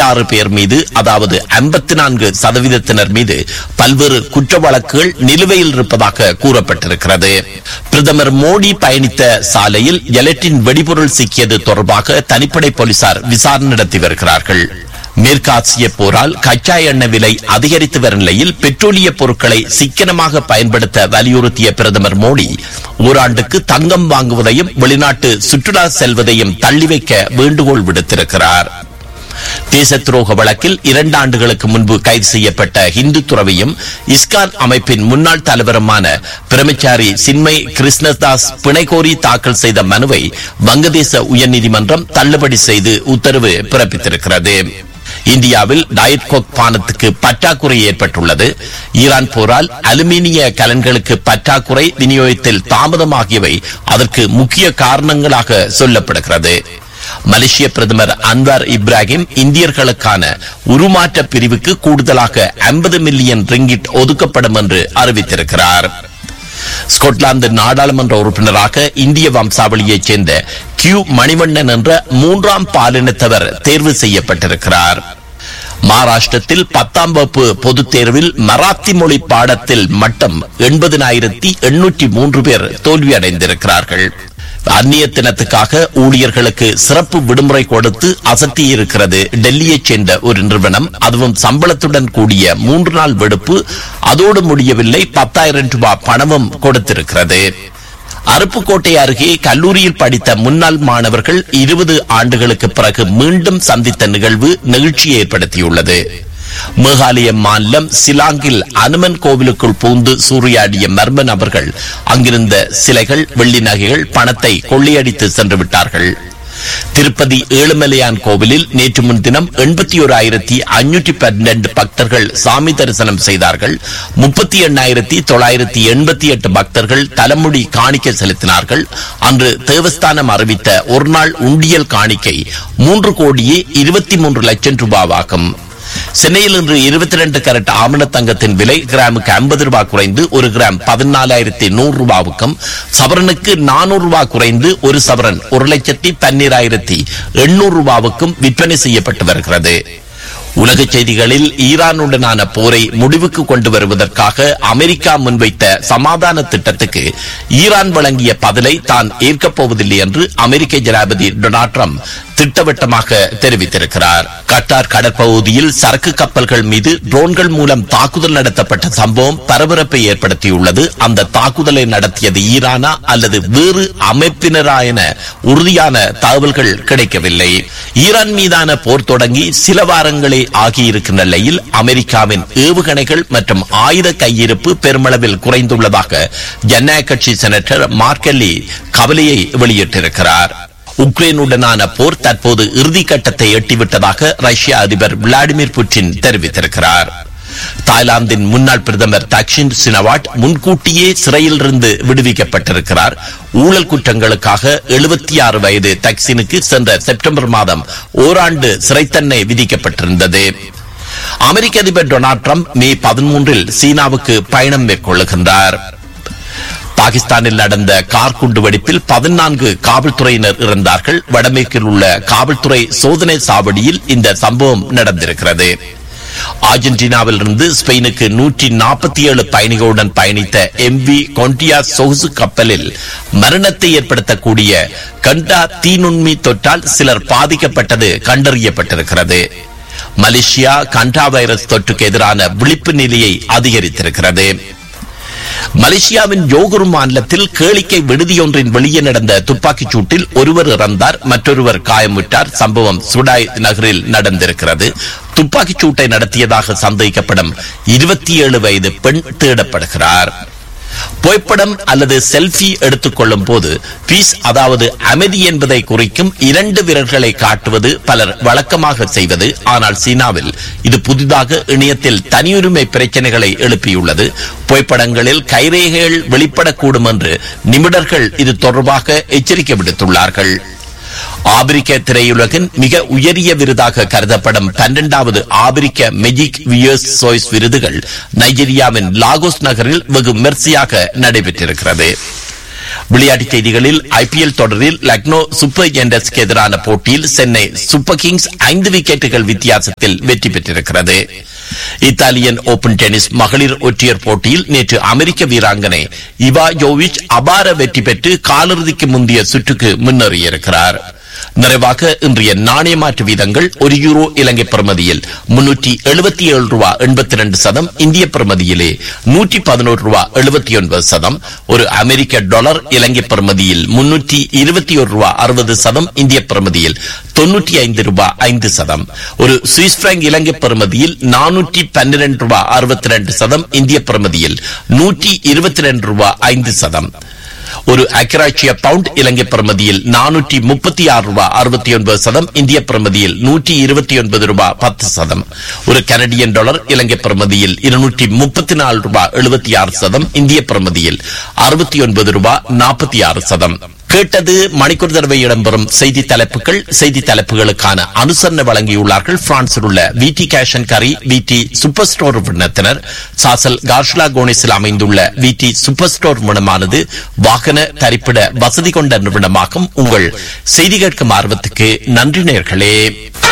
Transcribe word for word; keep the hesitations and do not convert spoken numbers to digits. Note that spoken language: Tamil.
ஆறு பேர் மீது, அதாவது ஐம்பத்தி நான்கு சதவீதத்தினர் மீது பல்வேறு குற்ற வழக்குகள் நிலுவையில் இருப்பதாக கூறப்பட்டிருக்கிறது. பிரதமர் மோடி பயணித்த சாலையில் ஜெலட்டின் வெடிபொருள் சிக்கியது தொடர்பாக தனிப்படை போலீசார் விசாரணை நடத்தி வருகிறார்கள். மேற்காசிய போரால் கச்சா எண்ணெய் விலை அதிகரித்து வரும் நிலையில் பெட்ரோலிய பொருட்களை சிக்கனமாக பயன்படுத்த வலியுறுத்திய பிரதமர் மோடி ஓராண்டுக்கு தங்கம் வாங்குவதையும் வெளிநாட்டு சுற்றுலா செல்வதையும் தள்ளி வைக்க வேண்டுகோள் விடுத்திருக்கிறார். தேச துரோக வழக்கில் இரண்டு ஆண்டுகளுக்கு முன்பு கைது செய்யப்பட்ட இந்து துறவியும் இஸ்கான் அமைப்பின் முன்னாள் தலைவருமான பிரம்மச்சாரி சின்மய் கிருஷ்ணதாஸ் பிணை கோரி தாக்கல் செய்த மனுவை வங்கதேச உயர்நீதிமன்றம் தள்ளுபடி செய்து உத்தரவு பிறப்பித்திருக்கிறது. இந்தியாவில் டயட் கோக் பானத்துக்கு பற்றாக்குறை ஏற்பட்டுள்ளது. ஈரான் போரால் அலுமினிய கலன்களுக்கு பற்றாக்குறை, விநியோகத்தில் தாமதமாகியவை அதற்கு முக்கிய காரணங்களாக சொல்லப்படுகிறது. மலேசிய பிரதமர் அன்வார் இப்ராஹிம் இந்தியர்களுக்கான உருமாற்ற பிரிவுக்கு கூடுதலாக ஐம்பது மில்லியன் ரிங்கிட் ஒதுக்கப்படும் என்று அறிவித்திருக்கிறார். ஸ்கொட்லாந்து நாடாளுமன்ற உறுப்பினராக இந்திய வம்சாவளியைச் சேர்ந்த கியூ மணிவண்ணன் என்ற மூன்றாம் பாலினத்தவர் தேர்வு செய்யப்பட்டிருக்கிறார். மகாராஷ்டிரத்தில் பத்தாம் வகுப்பு பொதுத் தேர்வில் மராத்தி மொழி பாடத்தில் மட்டும் எண்பதினாயிரத்தி எண்ணூற்றி மூன்று பேர் தோல்வியடைந்திருக்கிறார்கள். அந்நியத்தினத்துக்காக ஊழியர்களுக்கு சிறப்பு விடுமுறை கொடுத்து அசத்தியிருக்கிறது டெல்லியைச் சேர்ந்த ஒரு நிறுவனம். அதுவும் சம்பளத்துடன் கூடிய மூன்று நாள் விடுப்பு. அதோடு முடியவில்லை, பத்தாயிரம் ரூபாய் பணமும் கொடுத்திருக்கிறது. அருப்புக்கோட்டை அருகே கல்லூரியில் படித்த முன்னாள் மாணவர்கள் இருபது ஆண்டுகளுக்கு பிறகு மீண்டும் சந்தித்த நிகழ்வு நெகிழ்ச்சியை ஏற்படுத்தியுள்ளது. மேகாலய மாநிலம் சிலாங்கில் அனுமன் கோவிலுக்குள் பூந்து சூறையாடிய மர்ம நபர்கள் அங்கிருந்த சிலைகள், வெள்ளி நகைகள், பணத்தை கொள்ளையடித்து சென்று விட்டார்கள். திருப்பதி ஏழுமலையான் கோவிலில் நேற்று முன்தினம் எண்பத்தி ஓர் ஆயிரத்தி ஐநூற்றி பன்னெண்டு பக்தர்கள் சாமி தரிசனம் செய்தார்கள். முப்பத்தி எண்ணாயிரத்தி தொள்ளாயிரத்தி எண்பத்தி எட்டு பக்தர்கள் தலைமுடி காணிக்கை செலுத்தினார்கள். அன்று தேவஸ்தானம் அறிவித்த ஒரு நாள் உண்டியல் காணிக்கை மூன்று கோடியே இருபத்தி மூன்று லட்சம் ரூபாவாகும். சென்னையில் இன்று இருபத்தி இரண்டு கரட் ஆமண தங்கத்தின் விலை கிராமுக்கு ஐம்பது ரூபாய் குறைந்து ஒரு கிராம் பதினாலாயிரத்தி நூறு ரூபாவுக்கும், சவரனுக்கு நானூறு ரூபாய் குறைந்து ஒரு சவரன் ஒரு லட்சத்தி பன்னிராயிரத்தி எண்ணூறு ரூபாவுக்கும் விற்பனை செய்யப்பட்டு வருகிறது. உலக செய்திகளில் ஈரானுடனான போரை முடிவுக்கு கொண்டு வருவதற்காக அமெரிக்கா முன்வைத்த சமாதான திட்டத்துக்கு ஈரான் வழங்கிய பதிலை தான் ஏற்கப் போவதில்லை என்று அமெரிக்க ஜனாதிபதி டொனால்ட் ட்ரம்ப் திட்டவட்டமாக தெரிவித்திருக்கிறார். கட்டார் கடற்பகுதியில் சரக்கு கப்பல்கள் மீது ட்ரோன்கள் மூலம் தாக்குதல் நடத்தப்பட்ட சம்பவம் பரபரப்பை ஏற்படுத்தியுள்ளது. அந்த தாக்குதலை நடத்தியது ஈரானா அல்லது வேறு அமைப்பினரா என உறுதியான தகவல்கள் கிடைக்கவில்லை. ஈரான் மீதான போர் தொடங்கி சில வாரங்களே ஆகியிருக்கின்ற நிலையில் அமெரிக்காவின் ஏவுகணைகள் மற்றும் ஆயுத கையிருப்பு பெருமளவில் குறைந்துள்ளதாக ஜனநாயக கட்சி செனட்டர் மார்கெல்லி கவலையை வெளியிட்டிருக்கிறார். உக்ரைனுடனான போர் தற்போது இறுதி கட்டத்தை எட்டிவிட்டதாக ரஷ்ய அதிபர் விளாடிமிர் புட்டின் தெரிவித்திருக்கிறார். தாய்லாந்தின் முன்னாள் பிரதமர் தக்ஷின் சினவாட் முன்கூட்டியே சிறையில் இருந்து விடுவிக்கப்பட்டிருக்கிறார். ஊழல் குற்றங்களுக்காக எழுபத்தி ஆறு வயது தக்ஷினுக்கு சென்ற செப்டம்பர் மாதம் ஓராண்டு சிறை தண்டனை விதிக்கப்பட்டிருந்தது. அமெரிக்க அதிபர் டொனால்ட் ட்ரம்ப் மே பதிமூன்றில் சீனாவுக்கு பயணம் மேற்கொள்ளுகின்றார். பாகிஸ்தானில் நடந்த கார் குண்டு வெடிப்பில் பதினான்கு காவல்துறையினர் இறந்தார்கள். வடமேற்கில் உள்ள காவல்துறை சோதனை சாவடியில் இந்த சம்பவம் நடந்திருக்கிறது. அர்ஜென்டினாவில் இருந்து ஸ்பெயினுக்கு நூற்றி நாற்பத்தி ஏழு பயணிகளுடன் பயணித்த எம் வி கொண்டியா சொகுசு கப்பலில் மரணத்தை ஏற்படுத்தக்கூடிய கண்டா தீநுண்மி தொற்றால் சிலர் பாதிக்கப்பட்டது கண்டறியப்பட்டிருக்கிறது. மலேசியா கண்டா வைரஸ் தொற்றுக்கு எதிரான விழிப்பு நிலையை அதிகரித்திருக்கிறது. மலேசியாவின் ஜோகூர் மாநிலத்தில் கேளிக்கை விடுதியொன்றின் வெளியே நடந்த துப்பாக்கிச் சூட்டில் ஒருவர் இறந்தார், மற்றொருவர் காயமுற்றார். சம்பவம் சுடாய் நகரில் நடந்திருக்கிறது. துப்பாக்கிச் சூட்டை நடத்தியதாக சந்தேகிக்கப்படும் இருபத்தி ஏழு வயது பெண் தேடப்படுகிறார். புகைப்படம் அல்லது செல்ஃபி எடுத்துக் கொள்ளும் போது பீஸ், அதாவது அமைதி என்பதை குறிக்கும் இரண்டு விரல்களை காட்டுவது பலர் வழக்கமாக செய்வது. ஆனால் சீனாவில் இது புதிதாக இணையத்தில் தனியுரிமை பிரச்சனைகளை எழுப்பியுள்ளது. புகைப்படங்களில் கைரேகைகள் வெளிப்படக்கூடும் என்று நிபுணர்கள் இது தொடர்பாக எச்சரிக்கை விடுத்துள்ளார்கள். ஆப்பிரிக்க திரையுலகின் மிக உயரிய விருதாக கருதப்படும் பன்னிரண்டாவது ஆப்பிரிக்க மெஜிக் வியர்ஸ் சோய்ஸ் விருதுகள் நைஜீரியாவின் லாகோஸ் நகரில் வெகு விமர்சையாக நடைபெற்றிருக்கிறது. விளையாட்டுச் செய்திகளில் ஐபிஎல் தொடரில் லக்னோ சூப்பர் ஜெயண்ட்ஸுக்கு எதிரான போட்டியில் சென்னை சூப்பர் கிங்ஸ் ஐந்து விக்கெட்டுகள் வித்தியாசத்தில் வெற்றி பெற்றிருக்கிறது. இத்தாலியன் ஓபன் டென்னிஸ் மகளிர் ஒற்றையர் போட்டியில் நேற்று அமெரிக்க வீராங்கனை இவா ஜோவிச் அபார வெற்றி பெற்று காலிறுதிக்கு முந்தைய சுற்றுக்கு முன்னேறியிருக்கிறார். நிறைவாக இன்றைய நாணய மாற்று வீதங்கள் ஒரு யூரோ இலங்கை பிரமதியில் முன்னூற்றி எழுபத்தி ஏழு ரூபா எண்பத்தி ரெண்டு சதம், இந்திய பிரமதியிலே நூற்றி பதினோரு ரூபா எழுபத்தி ஒன்பது சதம், ஒரு அமெரிக்க டாலர் இலங்கை பிரமதியில் முன்னூற்றி இருபத்தி ஒரு ரூபா அறுபது சதம், இந்திய பிரமதியில் தொன்னூற்றி ஐந்து ரூபாய் ஐந்து சதம், ஒரு சுவிஸ் பிராங்க் இலங்கை பிரமதியில் நானூற்றி பன்னிரண்டு ரூபாய் அறுபத்தி ரெண்டு சதம், இந்திய பிரமதியில் நூற்றி இருபத்தி ரெண்டு ரூபாய் ஐந்து சதம், ஒரு அக்கராட்சிய பவுண்ட் இலங்கை பிரமதியில் நானூற்றி முப்பத்தி ஆறு ரூபாய் அறுபத்தி ஒன்பது சதம், இந்திய பிரமதியில் நூற்றி இருபத்தி ஒன்பது ரூபாய் பத்து சதம், ஒரு கனடியன் டாலர் இலங்கை பிரமதியில் இருநூற்றி முப்பத்தி நாலு ரூபாய் எழுபத்தி ஆறு சதம், இந்திய பிரமதியில் அறுபத்தி ஒன்பது ரூபாய் நாற்பத்தி ஆறு சதம். கேட்டது மணிக்கூர் தடவை இடம்பெறும் செய்தி தலைப்புகள். செய்தி தலைப்புகளுக்கான அனுசரணை வழங்கியுள்ளார்கள் பிரான்சில் உள்ள விடி கேஷ் அண்ட் கரி விடி சூப்பர் ஸ்டோர் நிறுவனத்தினர். சாசல் கார்ஷ்லா கோனிஸில் அமைந்துள்ள விடி சூப்பர் ஸ்டோர் நிறுவனமானது வாகன தரிப்பிட வசதி கொண்ட நிறுவனமாகும். உங்கள் செய்தி கேட்கும் ஆர்வத்துக்கு நன்றி நேயர்களே.